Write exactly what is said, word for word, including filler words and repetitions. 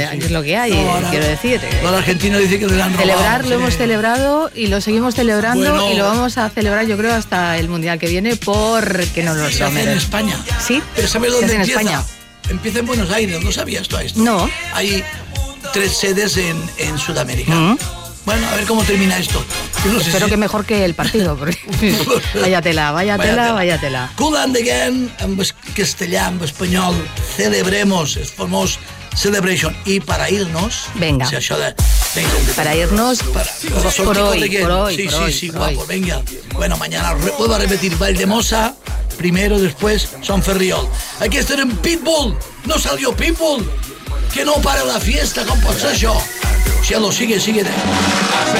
sí. es lo que hay, no, ahora, quiero decir. Los argentinos dicen que lo han robado. Celebrar, sí. lo hemos celebrado y lo seguimos celebrando bueno, y lo vamos a celebrar yo creo hasta el Mundial que viene porque nos lo se hace en España. Sí, pero ¿sabes dónde en empieza? España. Empieza en Buenos Aires, ¿no sabías tú esto? No. Hay tres sedes en, en Sudamérica. Mm. Bueno, a ver cómo termina esto. No sé Espero si... que mejor que el partido. Porque... vaya tela, vaya tela, vaya tela. Cool and again, en castellà, en espanyol, celebremos, es famós Celebration. Y para irnos... Venga. Si això de, venga para irnos para, por, por, hoy, por hoy, Sí, por sí, hoy, sí, por guapo, hoy. venga. Bueno, mañana vuelvo a repetir Valldemossa, primero, después Son Ferriol. Aquí estar en Pitbull. No salió Pitbull. Que no para la fiesta, com pot ser això? Cielo, sigue, sigue.